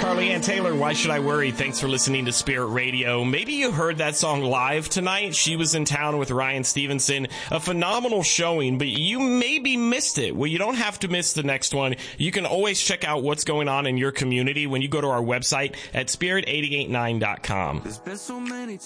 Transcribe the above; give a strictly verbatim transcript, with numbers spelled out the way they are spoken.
Carly Ann Taylor, Why Should I Worry? Thanks for listening to Spirit Radio. Maybe you heard that song live tonight. She was in town with Ryan Stevenson. A phenomenal showing, but you maybe missed it. Well, you don't have to miss the next one. You can always check out what's going on in your community when you go to our website at spirit eight eight nine dot com. There's been so many